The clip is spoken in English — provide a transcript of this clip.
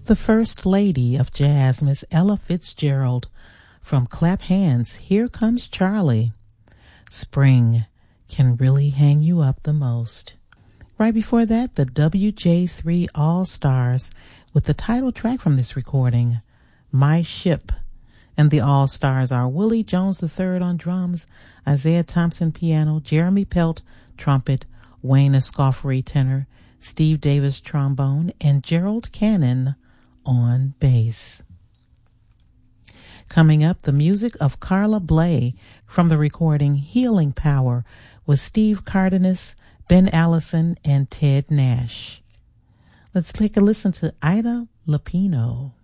The First Lady of Jazz, Miss Ella Fitzgerald, from Clap Hands, Here Comes Charlie. Spring can really hang you up the most. Right before that, the WJ3 All-Stars with the title track from this recording, My Ship. And the All-Stars are Willie Jones III on drums, Isaiah Thompson piano, Jeremy Pelt trumpet, Wayne Escoffery tenor, Steve Davis trombone, and Gerald Cannon on bass. Coming up, the music of Carla Bley from the recording Healing Power with Steve Cardenas, Ben Allison, and Ted Nash. Let's take a listen to Ida Lupino.